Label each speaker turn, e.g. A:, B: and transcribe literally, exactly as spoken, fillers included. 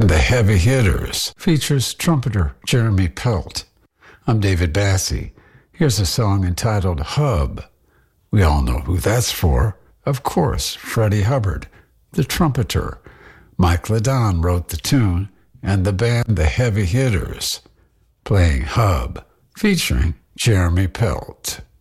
A: The Heavy Hitters features trumpeter Jeremy Pelt. I'm David Bassie. Here's a song entitled Hub. We all know who that's for. Of course, Freddie Hubbard, the trumpeter. Mike Ladon wrote the tune, and the band The Heavy Hitters, playing Hub, featuring Jeremy Pelt.